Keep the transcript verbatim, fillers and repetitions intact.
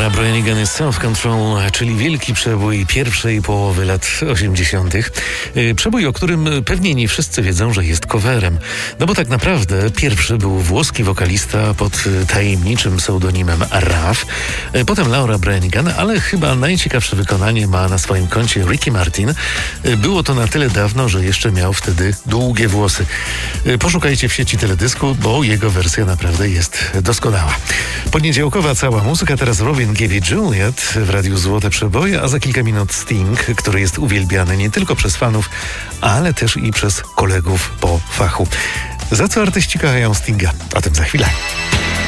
Laura Branigan jest Self Control, czyli wielki przebój pierwszej połowy lat osiemdziesiątych. Przebój, o którym pewnie nie wszyscy wiedzą, że jest coverem. No bo tak naprawdę pierwszy był włoski wokalista pod tajemniczym pseudonimem Raf. Potem Laura Branigan, ale chyba najciekawsze wykonanie ma na swoim koncie Ricky Martin. Było to na tyle dawno, że jeszcze miał wtedy długie włosy. Poszukajcie w sieci teledysku, bo jego wersja naprawdę jest doskonała. Poniedziałkowa cała muzyka, teraz Robin Give It Juliet w Radiu Złote Przeboje, a za kilka minut Sting, który jest uwielbiany nie tylko przez fanów, ale też i przez kolegów po fachu. Za co artyści kochają Stinga? O tym za chwilę.